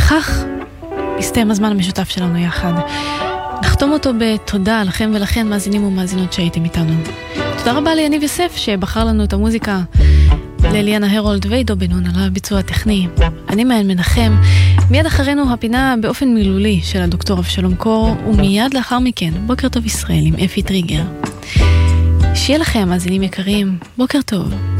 בכך מסתיים הזמן המשותף שלנו יחד. נחתום אותו בתודה לכם ולכן מאזינים ומאזינות שהייתם איתנו. תודה רבה ליניב יוסף שבחר לנו את המוזיקה, לאליאנה הרולד ועידו בן-נון על הביצוע הטכני. אני מעיין מנחם. מיד אחרינו הפינה באופן מילולי של הדוקטור אבשלום קור, ומיד לאחר מכן בוקר טוב ישראל עם אפי טריגר. שיהיה לכם מאזינים יקרים, בוקר טוב.